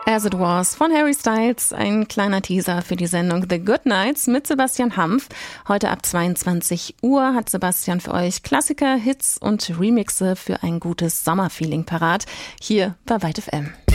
As It Was von Harry Styles, ein kleiner Teaser für die Sendung The Good Nights mit Sebastian Hampf. Heute ab 22 Uhr hat Sebastian für euch Klassiker, Hits und Remixe für ein gutes Sommerfeeling parat. Hier bei Weit FM.